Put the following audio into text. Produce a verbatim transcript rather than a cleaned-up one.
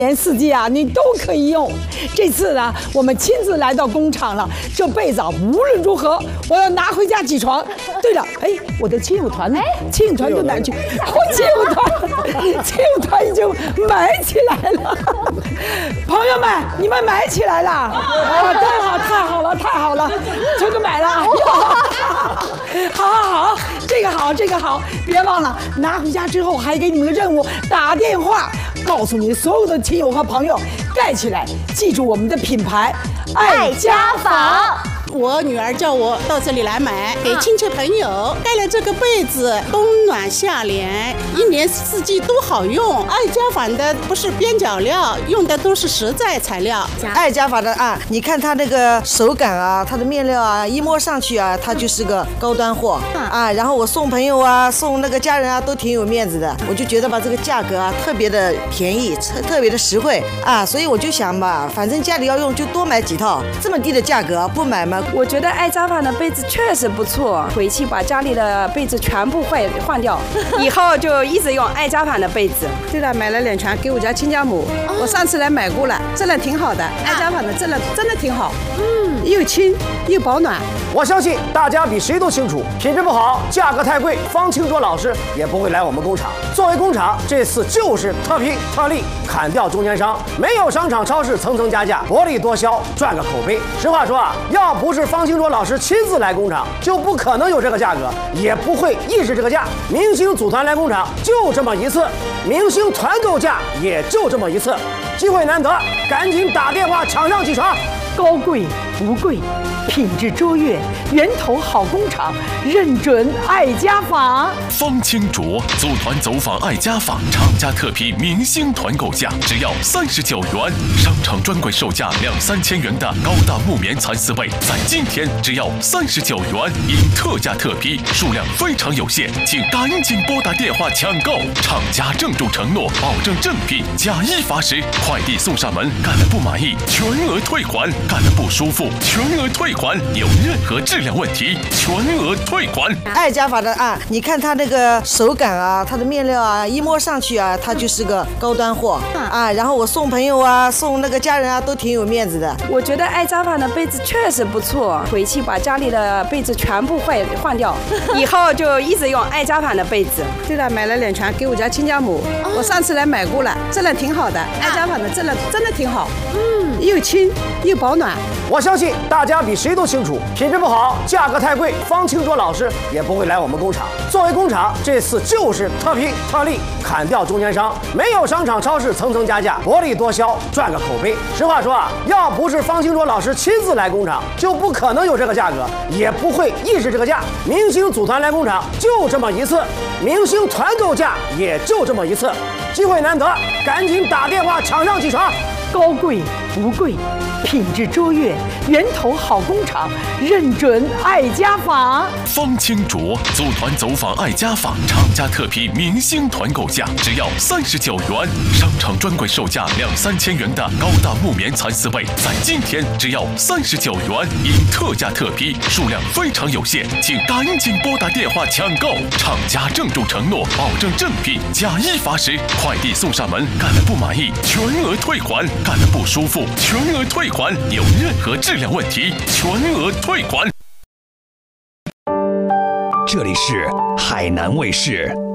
年四季啊，你都可以用。这次呢，我们亲自来到工厂了。这被子啊，无论如何，我要拿回家起床。对了，哎，我的亲友团呢？亲友团到哪去？我亲友团，亲友团已经买起来了。朋友们，你们买起来了？啊，太好，太好了，太好了，全都买了。好好好，这个好，这个好，别忘了拿回家之后还给你们个任务，打电话告诉你所有的亲友和朋友盖起来，记住我们的品牌爱家纺。 我女儿叫我到这里来买，给亲戚朋友盖了这个被子，冬暖夏凉，一年四季都好用。爱家纺的不是边角料，用的都是实在材料。 爱家纺的啊，你看它那个手感啊，它的面料啊，一摸上去啊，它就是个高端货啊。然后我送朋友啊，送那个家人啊，都挺有面子的。我就觉得吧，这个价格啊，特别的便宜，特特别的实惠啊，所以我就想吧，反正家里要用就多买几套，这么低的价格不买吗？ 我觉得爱家纺的被子确实不错，回去把家里的被子全部换换掉，以后就一直用爱家纺的被子。 对了，买了两床给我家亲家母，我上次来买过了，质量挺好的，爱家纺的质量真的挺好，嗯，又轻又保暖。 我相信大家比谁都清楚，品质不好，价格太贵，方清卓老师也不会来我们工厂。作为工厂，这次就是特批特例，砍掉中间商，没有商场超市层层加价，薄利多销，赚个口碑。实话说啊，要不是方清卓老师亲自来工厂，就不可能有这个价格，也不会意识这个价。明星组团来工厂就这么一次，明星团购价也就这么一次，机会难得，赶紧打电话抢上几床。 高贵不贵，品质卓越，源头好工厂，认准爱家纺。 方清卓组团走访爱家纺，厂家特批明星团购价只要三十九元，商场专柜售价两三千元的高大木棉蚕丝被，在今天只要三十九元，因特价特批，数量非常有限，请赶紧拨打电话抢购。厂家郑重承诺，保证正品，假一罚十，快递送上门，干了不满意全额退款。干得不舒服，全额退款；有任何质量问题，全额退款。 爱家纺的啊，你看它那个手感啊，它的面料啊，一摸上去啊，它就是个高端货啊。然后我送朋友啊，送那个家人啊，都挺有面子的。 我觉得爱家纺的被子确实不错，回去把家里的被子全部换换掉，以后就一直用爱家纺的被子。 对了，买了两床给我家亲家母，我上次来买过了，质量挺好的，爱家纺的质量真的挺好，嗯，又轻又保暖。 我相信大家比谁都清楚，品质不好，价格太贵，方清卓老师也不会来我们工厂。作为工厂，这次就是特批特例，砍掉中间商，没有商场超市层层加价，薄利多销，赚个口碑。实话说啊，要不是方清卓老师亲自来工厂，就不可能有这个价格，也不会意识这个价。明星组团来工厂就这么一次，明星团购价也就这么一次，机会难得，赶紧打电话抢上几床。 高贵不贵，品质卓越，源头好工厂，认准爱家纺。 方清卓组团走访爱家纺，厂家特批明星团购价只要三十九元，商场专柜售价两三千元的高大木棉蚕丝被，在今天只要三十九元，因特价特批，数量非常有限，请赶紧拨打电话抢购。厂家郑重承诺，保证正品，假一罚十，快递送上门，干了不满意全额退款。干得不舒服，全额退款；有任何质量问题，全额退款。 这里是海南卫视。